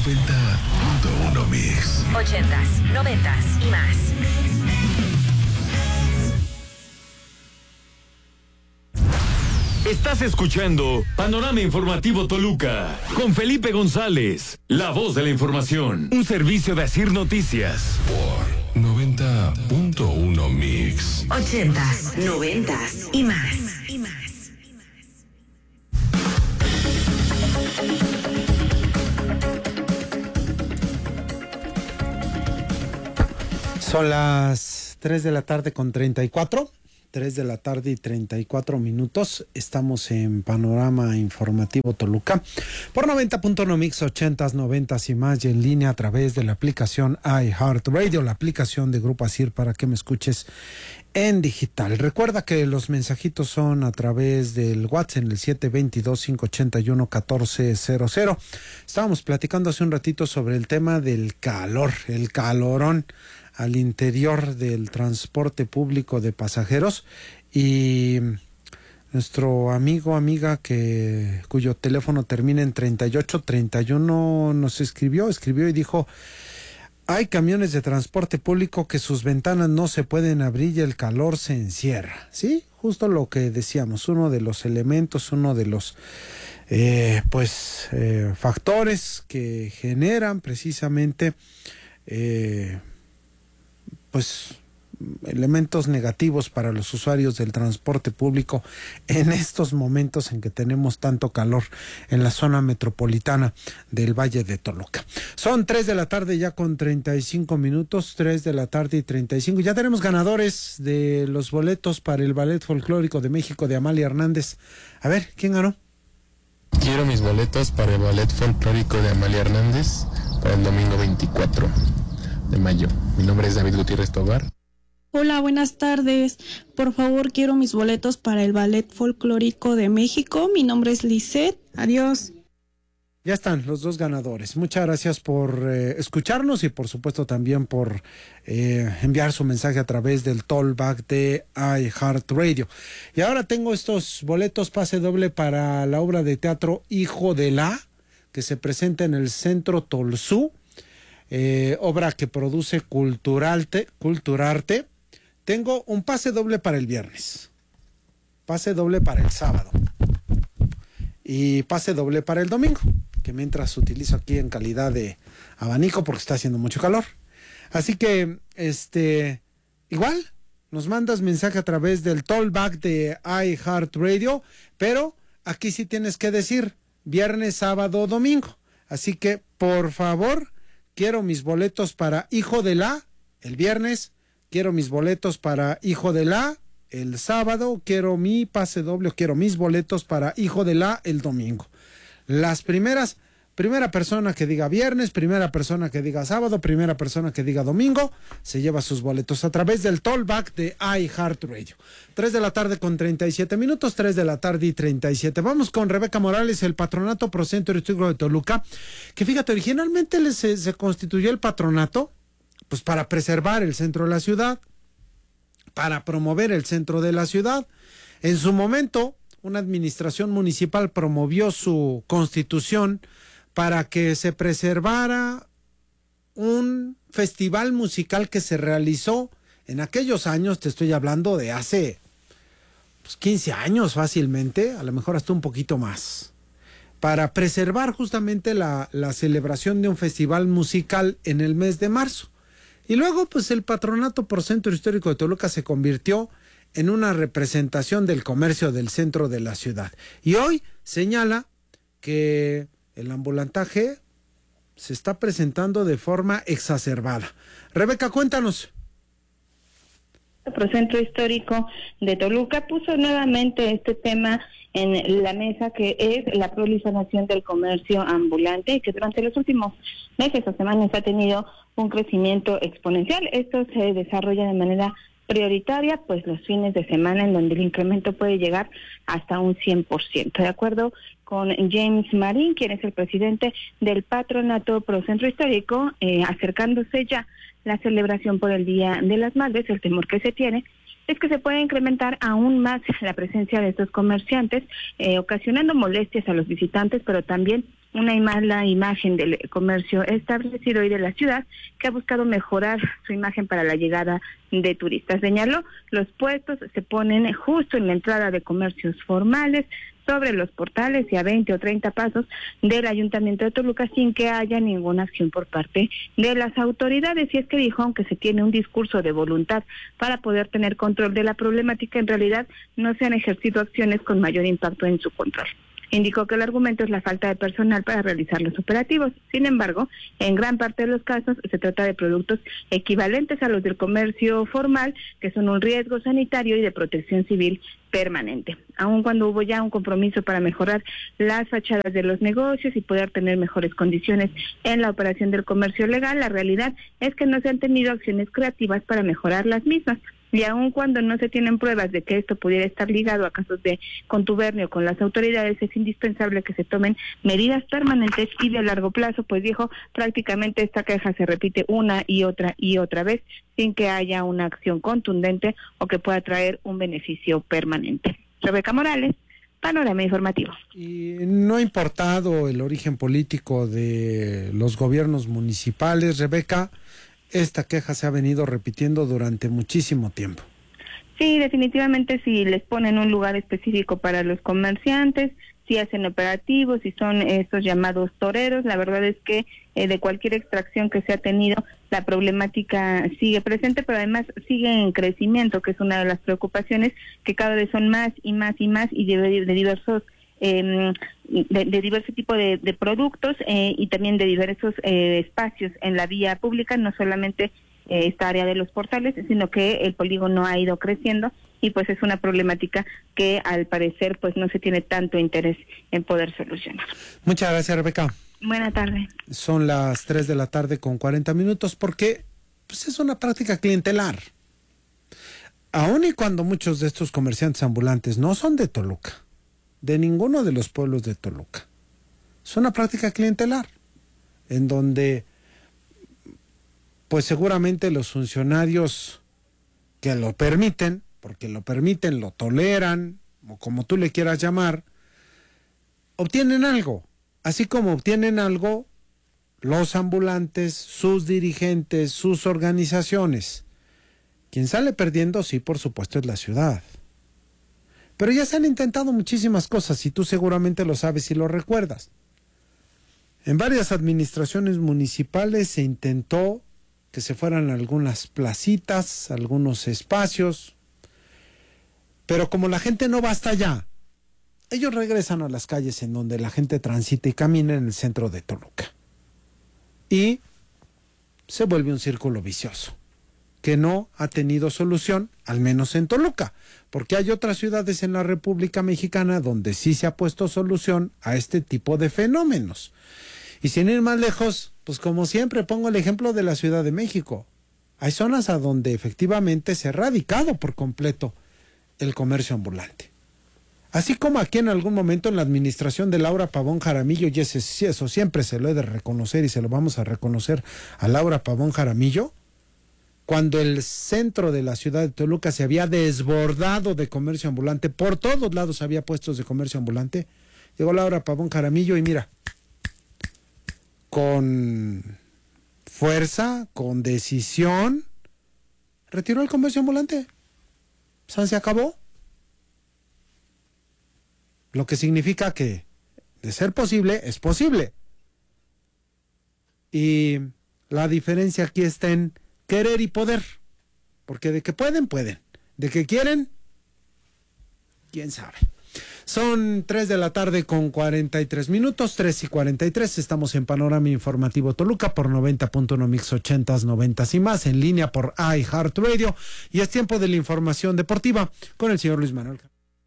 90.1 Mix. 80s, 90s y más. Estás escuchando Panorama Informativo Toluca con Felipe González, la voz de la información, un servicio de Asir Noticias. Por 90.1 Mix. 80s, 90s y más. Son las 3 de la tarde con 34. 3 de la tarde y 34 minutos. Estamos en Panorama Informativo Toluca por 90.1 Mix, 80s, 90s y más, y en línea a través de la aplicación iHeartRadio, la aplicación de Grupo Asir, para que me escuches en digital. Recuerda que los mensajitos son a través del WhatsApp en el 722-581-1400. Estábamos platicando hace un ratito sobre el tema del calor, el calorón al interior del transporte público de pasajeros, y nuestro amiga cuyo teléfono termina en 3831 nos escribió y dijo: hay camiones de transporte público que sus ventanas no se pueden abrir y el calor se encierra. Sí, justo lo que decíamos, uno de los elementos, uno de los factores que generan precisamente elementos negativos para los usuarios del transporte público en estos momentos en que tenemos tanto calor en la zona metropolitana del Valle de Toluca. Son 3 de la tarde ya con 35 minutos, 3 de la tarde y 35. Ya tenemos ganadores de los boletos para el Ballet Folclórico de México de Amalia Hernández. A ver, ¿quién ganó? Quiero mis boletos para el Ballet Folclórico de Amalia Hernández para el domingo 24 de mayo. Mi nombre es David Gutiérrez Tobar. Hola, buenas tardes. Por favor, quiero mis boletos para el Ballet Folclórico de México. Mi nombre es Lisette. Adiós. Ya están los dos ganadores. Muchas gracias por escucharnos y por supuesto también por enviar su mensaje a través del tollback de iHeartRadio. Y ahora tengo estos boletos pase doble para la obra de teatro Hijo de la, que se presenta en el Centro Tolsú. Obra que produce Culturarte. Tengo un pase doble para el viernes, pase doble para el sábado y pase doble para el domingo, que mientras utilizo aquí en calidad de abanico porque está haciendo mucho calor. Así que igual nos mandas mensaje a través del tollback de iHeartRadio, pero aquí sí tienes que decir viernes, sábado, domingo. Así que por favor, quiero mis boletos para Hijo de la el viernes, quiero mis boletos para Hijo de la el sábado, quiero mi pase doble, quiero mis boletos para Hijo de la el domingo. Las primera persona que diga viernes, primera persona que diga sábado, primera persona que diga domingo, se lleva sus boletos a través del tollback de iHeartRadio. 3 de la tarde con 37 minutos, 3 de la tarde y 37. Vamos con Rebeca Morales, el Patronato Pro Centro Histórico de Toluca, que fíjate, originalmente se constituyó el patronato pues para preservar el centro de la ciudad, para promover el centro de la ciudad. En su momento, una administración municipal promovió su constitución para que se preservara un festival musical que se realizó en aquellos años, te estoy hablando de hace 15 años fácilmente, a lo mejor hasta un poquito más, para preservar justamente la celebración de un festival musical en el mes de marzo. Y luego pues el Patronato por Centro Histórico de Toluca se convirtió en una representación del comercio del centro de la ciudad. Y hoy señala que el ambulantaje se está presentando de forma exacerbada. Rebeca, cuéntanos. El Centro Histórico de Toluca puso nuevamente este tema en la mesa, que es la proliferación del comercio ambulante, y que durante los últimos meses o semanas ha tenido un crecimiento exponencial. Esto se desarrolla de manera prioritaria, pues los fines de semana, en donde el incremento puede llegar hasta un 100%. De acuerdo con James Marín, quien es el presidente del Patronato Pro Centro Histórico, acercándose ya la celebración por el Día de las Madres, el temor que se tiene es que se puede incrementar aún más la presencia de estos comerciantes, ocasionando molestias a los visitantes, pero también una mala imagen del comercio establecido y de la ciudad, que ha buscado mejorar su imagen para la llegada de turistas. Señaló, los puestos se ponen justo en la entrada de comercios formales, sobre los portales y a 20 o 30 pasos del Ayuntamiento de Toluca, sin que haya ninguna acción por parte de las autoridades. Y es que dijo, aunque se tiene un discurso de voluntad para poder tener control de la problemática, en realidad no se han ejercido acciones con mayor impacto en su control. Indicó que el argumento es la falta de personal para realizar los operativos. Sin embargo, en gran parte de los casos se trata de productos equivalentes a los del comercio formal, que son un riesgo sanitario y de protección civil permanente. Aun cuando hubo ya un compromiso para mejorar las fachadas de los negocios y poder tener mejores condiciones en la operación del comercio legal, la realidad es que no se han tenido acciones creativas para mejorar las mismas. Y aun cuando no se tienen pruebas de que esto pudiera estar ligado a casos de contubernio con las autoridades, es indispensable que se tomen medidas permanentes y de largo plazo, pues dijo, prácticamente esta queja se repite una y otra vez, sin que haya una acción contundente o que pueda traer un beneficio permanente. Rebeca Morales, Panorama Informativo. Y no ha importado el origen político de los gobiernos municipales, Rebeca, esta queja se ha venido repitiendo durante muchísimo tiempo. Sí, definitivamente, si les ponen un lugar específico para los comerciantes, si hacen operativos, si son estos llamados toreros, la verdad es que de cualquier extracción que se ha tenido, la problemática sigue presente, pero además sigue en crecimiento, que es una de las preocupaciones, que cada vez son más y más y más, y de diversos de diverso tipo de productos y también de diversos espacios en la vía pública, no solamente esta área de los portales, sino que el polígono ha ido creciendo y pues es una problemática que al parecer pues no se tiene tanto interés en poder solucionar. Muchas gracias, Rebeca. Buena tarde. Son las 3 de la tarde con 40 minutos porque pues es una práctica clientelar. Aun y cuando muchos de estos comerciantes ambulantes no son de Toluca, de ninguno de los pueblos de Toluca. Es una práctica clientelar, en donde pues seguramente los funcionarios que lo permiten, porque lo permiten, lo toleran, o como tú le quieras llamar, obtienen algo, así como obtienen algo los ambulantes, sus dirigentes, sus organizaciones. Quien sale perdiendo, sí, por supuesto, es la ciudad. Pero ya se han intentado muchísimas cosas y tú seguramente lo sabes y lo recuerdas. En varias administraciones municipales se intentó que se fueran algunas placitas, algunos espacios, pero como la gente no va hasta allá, ellos regresan a las calles en donde la gente transita y camina en el centro de Toluca. Y se vuelve un círculo vicioso que no ha tenido solución, al menos en Toluca, porque hay otras ciudades en la República Mexicana donde sí se ha puesto solución a este tipo de fenómenos. Y sin ir más lejos, pues como siempre pongo el ejemplo de la Ciudad de México. Hay zonas a donde efectivamente se ha erradicado por completo el comercio ambulante. Así como aquí en algún momento en la administración de Laura Pavón Jaramillo, y eso siempre se lo he de reconocer y se lo vamos a reconocer a Laura Pavón Jaramillo, cuando el centro de la ciudad de Toluca se había desbordado de comercio ambulante, por todos lados había puestos de comercio ambulante, llegó Laura Pavón Jaramillo y mira, con fuerza, con decisión, retiró el comercio ambulante. Se acabó. Lo que significa que, de ser posible, es posible. Y la diferencia aquí está en querer y poder. Porque de que pueden, pueden. De que quieren, quién sabe. Son 3 de la tarde con 43 minutos, 3:43. Estamos en Panorama Informativo Toluca por 90.1 Mix 80s, 90s y más, en línea por iHeartRadio. Y es tiempo de la información deportiva con el señor Luis Manuel.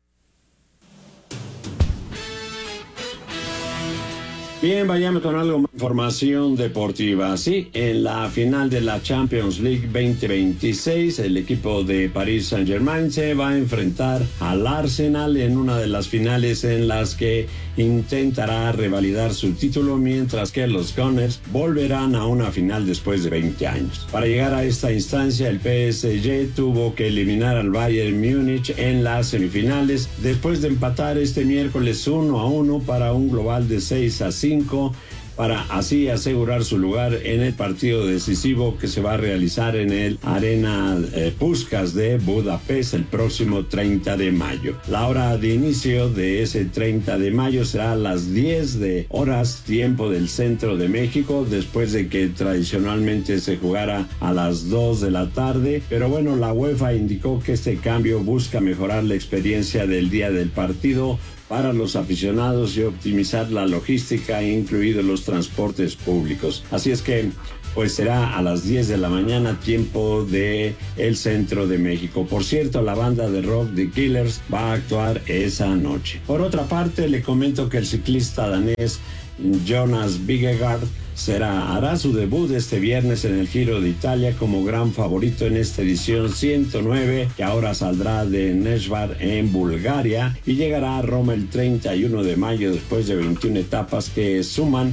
Bien, vayamos con algo más información deportiva. Sí, en la final de la Champions League 2026, el equipo de Paris Saint-Germain se va a enfrentar al Arsenal en una de las finales en las que intentará revalidar su título, mientras que los Gunners volverán a una final después de 20 años. Para llegar a esta instancia, el PSG tuvo que eliminar al Bayern Múnich en las semifinales, después de empatar este miércoles 1-1 para un global de 6-5 25 para así asegurar su lugar en el partido decisivo que se va a realizar en el Arena Puskás de Budapest el próximo 30 de mayo. La hora de inicio de ese 30 de mayo será a las 10 de horas, tiempo del centro de México, después de que tradicionalmente se jugara a las 2 de la tarde. Pero bueno, la UEFA indicó que este cambio busca mejorar la experiencia del día del partido para los aficionados y optimizar la logística, incluidos los transportes públicos. Así es que pues será a las 10 de la mañana, tiempo de el centro de México. Por cierto, la banda de rock The Killers va a actuar esa noche. Por otra parte, le comento que el ciclista danés Jonas Vingegaard hará su debut este viernes en el Giro de Italia como gran favorito en esta edición 109, que ahora saldrá de Nizhvar en Bulgaria y llegará a Roma el 31 de mayo después de 21 etapas que suman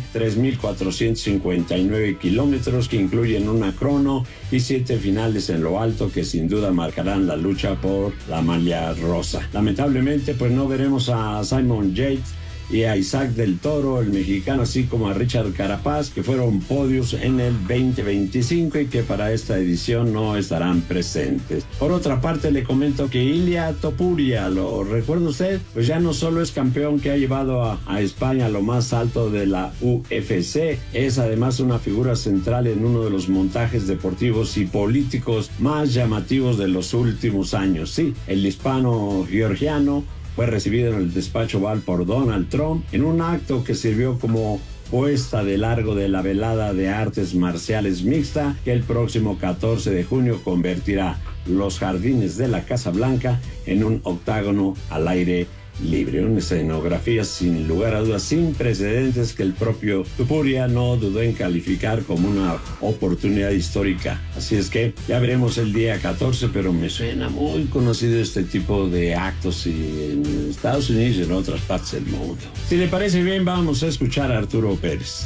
3.459 kilómetros, que incluyen una crono y 7 finales en lo alto que sin duda marcarán la lucha por la malla rosa. Lamentablemente pues no veremos a Simon Yates y a Isaac del Toro, el mexicano, así como a Richard Carapaz, que fueron podios en el 2025 y que para esta edición no estarán presentes. Por otra parte, le comento que Ilia Topuria, ¿lo recuerda usted? Pues ya no solo es campeón que ha llevado a España a lo más alto de la UFC, es además una figura central en uno de los montajes deportivos y políticos más llamativos de los últimos años. Sí, el hispano-georgiano fue recibido en el despacho Oval por Donald Trump en un acto que sirvió como puesta de largo de la velada de artes marciales mixta que el próximo 14 de junio convertirá los jardines de la Casa Blanca en un octágono al aire libre. Una escenografía sin lugar a dudas sin precedentes que el propio Topuria no dudó en calificar como una oportunidad histórica. Así es que ya veremos el día 14, pero me suena muy conocido este tipo de actos en Estados Unidos y en otras partes del mundo. Si le parece bien, vamos a escuchar a Arturo Pérez.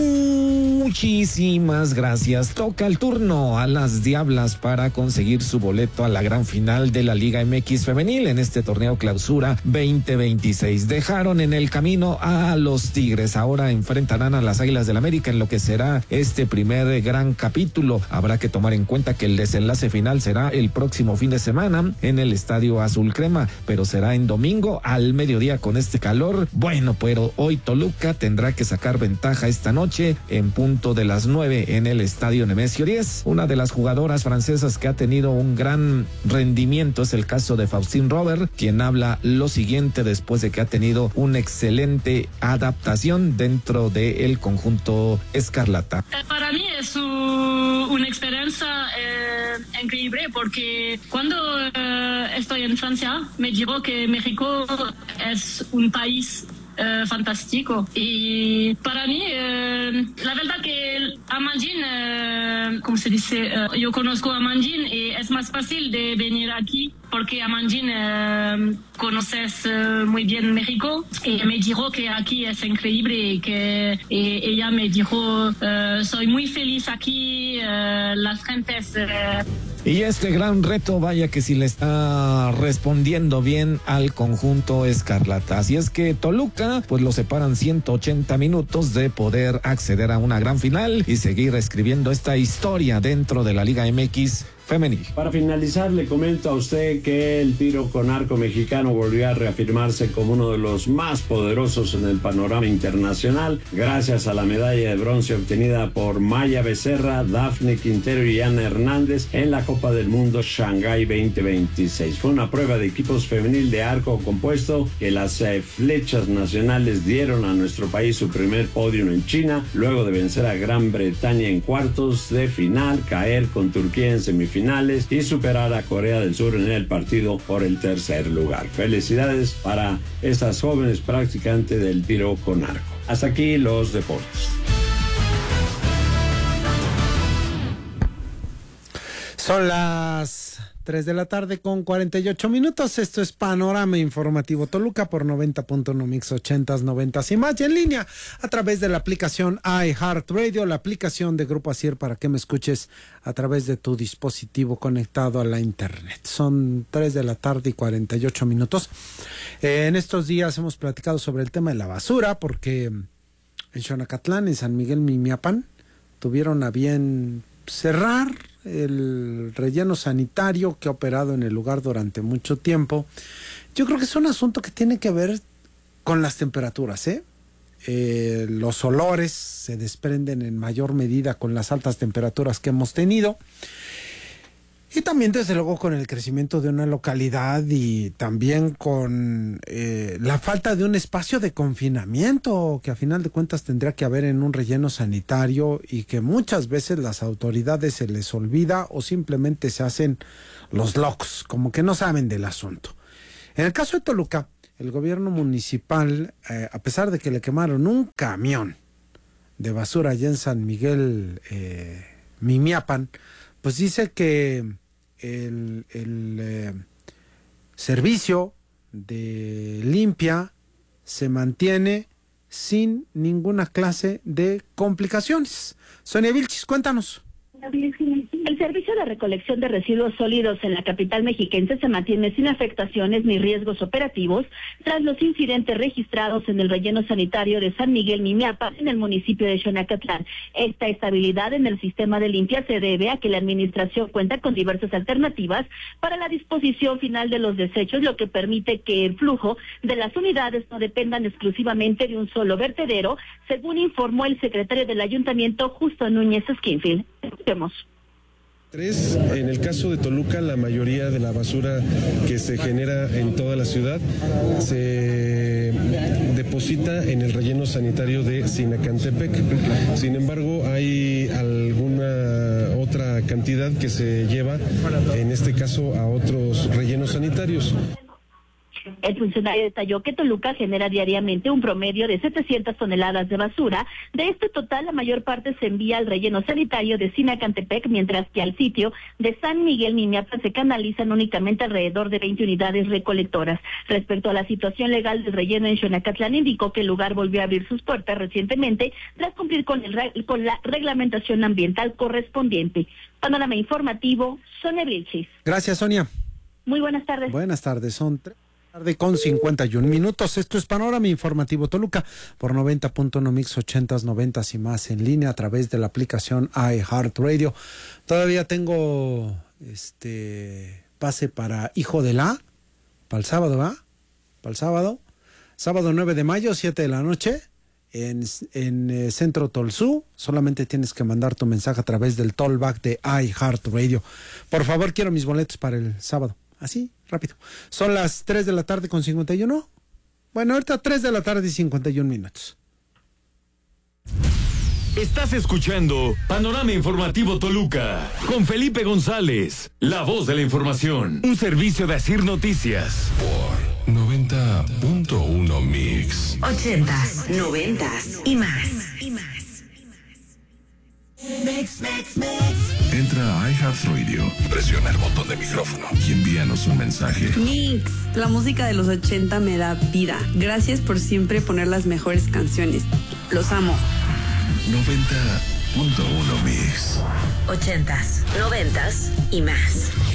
Muchísimas gracias. Toca el turno a las Diablas para conseguir su boleto a la gran final de la Liga MX Femenil en este torneo Clausura 2026. Dejaron en el camino a los Tigres. Ahora enfrentarán a las Águilas del América en lo que será este primer gran capítulo. Habrá que tomar en cuenta que el desenlace final será el próximo fin de semana en el Estadio Azul Crema, pero será en domingo al mediodía con este calor. Bueno, pero hoy Toluca tendrá que sacar ventaja esta noche en punto de las 9 en el Estadio Nemesio 10. Una de las jugadoras francesas que ha tenido un gran rendimiento es el caso de Faustine Robert, quien habla lo siguiente después de que ha tenido una excelente adaptación dentro del conjunto Escarlata. Para mí es una experiencia increíble porque cuando estoy en Francia me digo que México es un país fantástico y para mí la verdad que Amandine, como se dice, yo conozco a Amandine y es más fácil de venir aquí porque Amandine conoces muy bien México y me dijo que aquí es increíble y que ella me dijo soy muy feliz aquí, las gentes y este gran reto, vaya que si le está respondiendo bien al conjunto Escarlata. Así es que Toluca, pues lo separan 180 minutos de poder acceder a una gran final y seguir escribiendo esta historia dentro de la Liga MX femenil. Para finalizar, le comento a usted que el tiro con arco mexicano volvió a reafirmarse como uno de los más poderosos en el panorama internacional, gracias a la medalla de bronce obtenida por Maya Becerra, Dafne Quintero y Ana Hernández en la Copa del Mundo Shanghái 2026. Fue una prueba de equipos femenil de arco compuesto que las flechas nacionales dieron a nuestro país su primer podio en China, luego de vencer a Gran Bretaña en cuartos de final, caer con Turquía en semifinales y superar a Corea del Sur en el partido por el tercer lugar. Felicidades para estas jóvenes practicantes del tiro con arco. Hasta aquí los deportes. Son las 3 de la tarde con 48 minutos. Esto es Panorama Informativo Toluca por 90.1 Mix 80s, 90s y más. Y en línea a través de la aplicación iHeartRadio, la aplicación de Grupo Asier para que me escuches a través de tu dispositivo conectado a la internet. Son 3 de la tarde y 48 minutos. En estos días hemos platicado sobre el tema de la basura porque en Xonacatlán, en San Miguel Mimiapan, tuvieron a bien cerrar el relleno sanitario que ha operado en el lugar durante mucho tiempo. Yo creo que es un asunto que tiene que ver con las temperaturas, los olores se desprenden en mayor medida con las altas temperaturas que hemos tenido. Y también, desde luego, con el crecimiento de una localidad y también con la falta de un espacio de confinamiento que a final de cuentas tendría que haber en un relleno sanitario y que muchas veces las autoridades se les olvida o simplemente se hacen los locos, como que no saben del asunto. En el caso de Toluca, el gobierno municipal, a pesar de que le quemaron un camión de basura allá en San Miguel Mimiapan, pues dice que el servicio de limpia se mantiene sin ninguna clase de complicaciones. Sonia Vilchis, cuéntanos. El servicio de recolección de residuos sólidos en la capital mexiquense se mantiene sin afectaciones ni riesgos operativos tras los incidentes registrados en el relleno sanitario de San Miguel Mimiapan en el municipio de Xonacatlán. Esta estabilidad en el sistema de limpia se debe a que la administración cuenta con diversas alternativas para la disposición final de los desechos, lo que permite que el flujo de las unidades no dependan exclusivamente de un solo vertedero, según informó el secretario del ayuntamiento, Justo Núñez Esquinfil. En el caso de Toluca, la mayoría de la basura que se genera en toda la ciudad se deposita en el relleno sanitario de Sinacantepec. Sin embargo, hay alguna otra cantidad que se lleva, en este caso, a otros rellenos sanitarios. El funcionario detalló que Toluca genera diariamente un promedio de 700 toneladas de basura. De este total, la mayor parte se envía al relleno sanitario de Sinacantepec, mientras que al sitio de San Miguel Mimiapan se canalizan únicamente alrededor de 20 unidades recolectoras. Respecto a la situación legal del relleno en Xonacatlán, indicó que el lugar volvió a abrir sus puertas recientemente tras cumplir con la reglamentación ambiental correspondiente. Panorama informativo, Sonia Vilchis. Gracias, Sonia. Muy buenas tardes. Buenas tardes, son 3:51. Esto es Panorama Informativo Toluca por 90.1 Mix 80s, 90s y más en línea a través de la aplicación iHeartRadio. Todavía tengo pase para Hijo de la para el sábado, ¿va? Para el sábado 9 de mayo, 7 de la noche en Centro Tolsú. Solamente tienes que mandar tu mensaje a través del tollback de iHeartRadio. Por favor, quiero mis boletos para el sábado. Así, rápido. Son las 3 de la tarde con 51. Bueno, ahorita 3 de la tarde y 51 minutos. Estás escuchando Panorama Informativo Toluca con Felipe González, la voz de la información. Un servicio de Asir Noticias. Por 90.1 Mix. 80s, 90s y más. Entra a iHeartRadio, presiona el botón de micrófono y envíanos un mensaje. Mix, la música de los 80 me da vida. Gracias por siempre poner las mejores canciones. Los amo. 90.1 Mix. 80s, 90s y más.